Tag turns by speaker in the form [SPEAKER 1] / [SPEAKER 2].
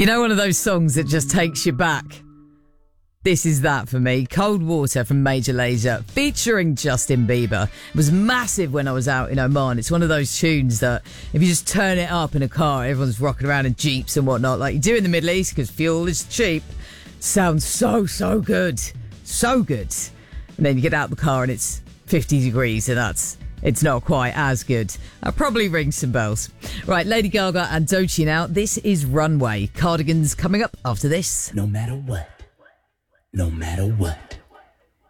[SPEAKER 1] You know, one of those songs that just takes you back. This is that for me. Cold Water from Major Lazer featuring Justin Bieber. It was massive when I was out in Oman. It's one of those tunes that if you just turn it up in a car, everyone's rocking around in Jeeps and whatnot, like you do in the Middle East because fuel is cheap. Sounds so good. So good. And then you get out the car and it's 50 degrees and it's not quite as good. That probably rings some bells. Right, Lady Gaga and Doechii now. This is Runway. Cardigans coming up after this.
[SPEAKER 2] No matter what. No matter what.